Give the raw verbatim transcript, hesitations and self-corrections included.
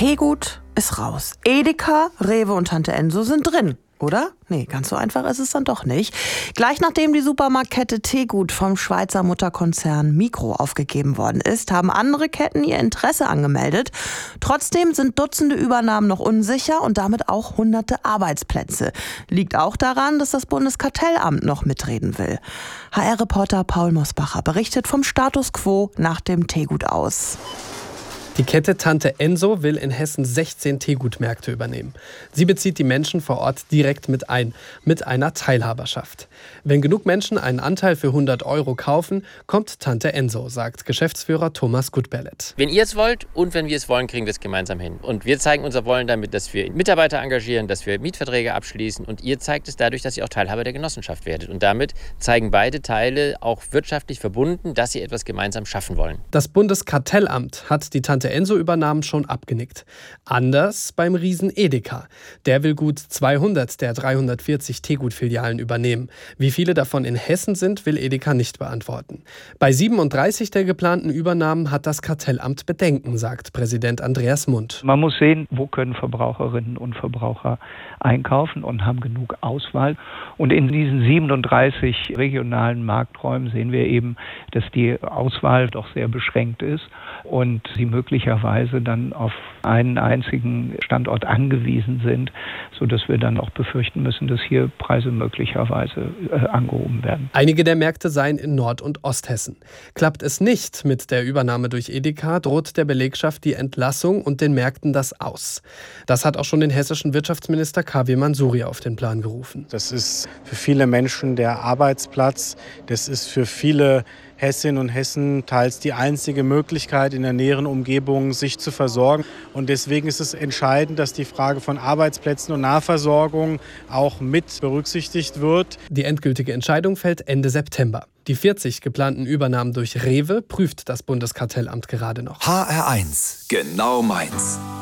Teegut ist raus. Edeka, Rewe und Tante Enso sind drin. Oder? Nee, ganz so einfach ist es dann doch nicht. Gleich nachdem die Supermarktkette Teegut vom Schweizer Mutterkonzern Migros aufgegeben worden ist, haben andere Ketten ihr Interesse angemeldet. Trotzdem sind Dutzende Übernahmen noch unsicher und damit auch hunderte Arbeitsplätze. Liegt auch daran, dass das Bundeskartellamt noch mitreden will. H R-Reporter Paul Mosbacher berichtet vom Status quo nach dem Teegut aus. Die Kette Tante Enso will in Hessen sechzehn Teegutmärkte übernehmen. Sie bezieht die Menschen vor Ort direkt mit ein, mit einer Teilhaberschaft. Wenn genug Menschen einen Anteil für hundert Euro kaufen, kommt Tante Enso, sagt Geschäftsführer Thomas Gutberlet. Wenn ihr es wollt und wenn wir es wollen, kriegen wir es gemeinsam hin. Und wir zeigen unser Wollen damit, dass wir Mitarbeiter engagieren, dass wir Mietverträge abschließen. Und ihr zeigt es dadurch, dass ihr auch Teilhaber der Genossenschaft werdet. Und damit zeigen beide Teile auch wirtschaftlich verbunden, dass sie etwas gemeinsam schaffen wollen. Das Bundeskartellamt hat die Tante Enso-Übernahmen schon abgenickt. Anders beim Riesen Edeka. Der will gut zweihundert der dreihundertvierzig Teegut-Filialen übernehmen. Wie viele davon in Hessen sind, will Edeka nicht beantworten. Bei siebenunddreißig der geplanten Übernahmen hat das Kartellamt Bedenken, sagt Präsident Andreas Mund. Man muss sehen, wo können Verbraucherinnen und Verbraucher einkaufen und haben genug Auswahl. Und in diesen siebenunddreißig regionalen Markträumen sehen wir eben, dass die Auswahl doch sehr beschränkt ist und sie möglicherweise dann auf einen einzigen Standort angewiesen sind, sodass wir dann auch befürchten müssen, dass hier Preise möglicherweise äh, angehoben werden. Einige der Märkte seien in Nord- und Osthessen. Klappt es nicht mit der Übernahme durch Edeka, droht der Belegschaft die Entlassung und den Märkten das Aus. Das hat auch schon den hessischen Wirtschaftsminister K W Mansuri auf den Plan gerufen. Das ist für viele Menschen der Arbeitsplatz. Das ist für viele Hessinnen und Hessen teils die einzige Möglichkeit, in der näheren Umgebung sich zu versorgen. Und deswegen ist es entscheidend, dass die Frage von Arbeitsplätzen und Nahversorgung auch mit berücksichtigt wird. Die endgültige Entscheidung fällt Ende September. Die vierzig geplanten Übernahmen durch Rewe prüft das Bundeskartellamt gerade noch. H R eins, genau meins.